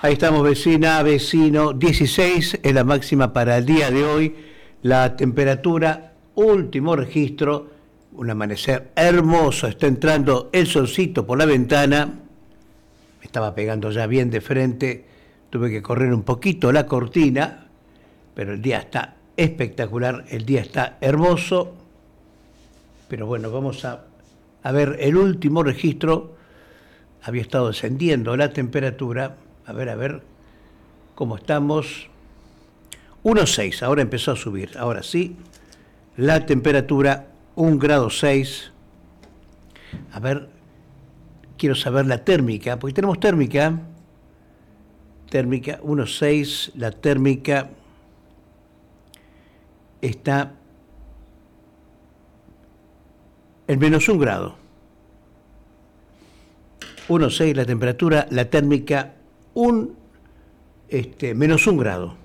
Ahí estamos, vecina, vecino. 16 es la máxima para el día de hoy. La temperatura, último registro, un amanecer hermoso. Está entrando el solcito por la ventana. Me estaba pegando ya bien de frente. Tuve que correr un poquito la cortina, pero el día está espectacular. El día está hermoso. Pero bueno, vamos a ver el último registro. Había estado descendiendo la temperatura. A ver cómo estamos. 1,6, ahora empezó a subir. Ahora sí, la temperatura 1,6 grados. A ver, quiero saber la térmica, porque tenemos térmica. Térmica 1,6, la térmica está en -1 grado. 1,6 la temperatura, la térmica -1 grado.